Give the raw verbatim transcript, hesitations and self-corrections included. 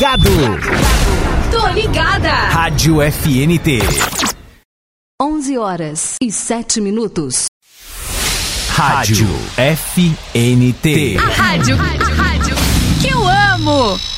ligado. Tô ligada. Rádio F N T. onze horas e sete minutos. Rádio F N T. A rádio, rádio, rádio que eu amo.